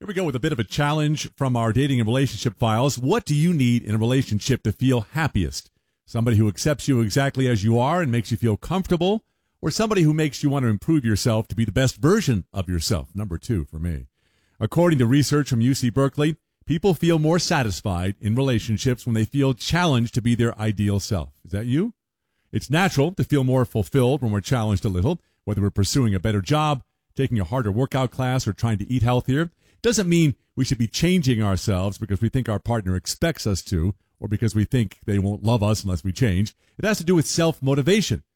Here we go with a bit of a challenge from our dating and relationship files. What do you need in a relationship to feel happiest? Somebody who accepts you exactly as you are and makes you feel comfortable, or somebody who makes you want to improve yourself to be the best version of yourself? Number 2 for me. According to research from UC Berkeley, people feel more satisfied in relationships when they feel challenged to be their ideal self. Is that you? It's natural to feel more fulfilled when we're challenged a little, whether we're pursuing a better job, taking a harder workout class, or trying to eat healthier. Doesn't mean we should be changing ourselves because we think our partner expects us to, or because we think they won't love us unless we change. It has to do with self-motivation.